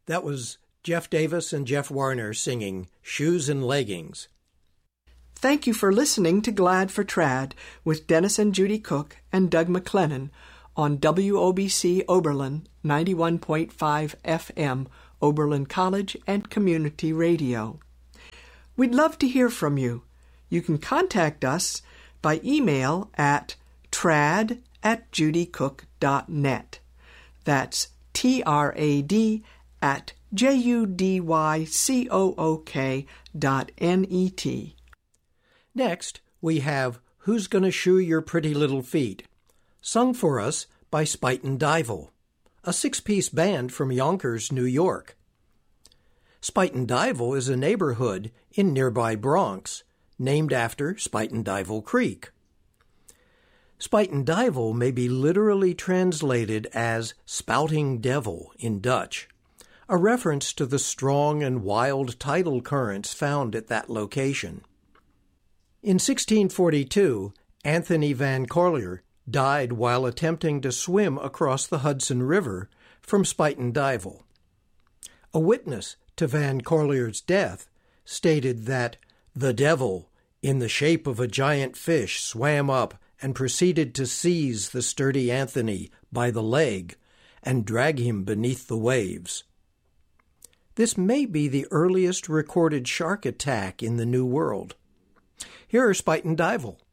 That was Jeff Davis and Jeff Warner singing Shoes and Leggings. Thank you for listening to Glad for Trad with Dennis and Judy Cook and Doug McLennan on WOBC Oberlin 91.5 FM, Oberlin College and Community Radio. We'd love to hear from you. You can contact us by email at trad@judycook.net. That's trad@judycook.net. Next, we have Who's Gonna Shoe Your Pretty Little Feet, sung for us by Spuyten Duyvil, a six-piece band from Yonkers, New York. Spuyten Duyvil is a neighborhood in nearby Bronx, named after Spuyten Duyvil Creek. Spuyten Duyvil may be literally translated as spouting devil in Dutch, a reference to the strong and wild tidal currents found at that location. In 1642, Anthony Van Corlear died while attempting to swim across the Hudson River from Spuyten Duyvil. A witness to Van Corlear's death stated that the devil, in the shape of a giant fish, swam up and proceeded to seize the sturdy Anthony by the leg and drag him beneath the waves. This may be the earliest recorded shark attack in the New World. Here are Spuyten Duyvil.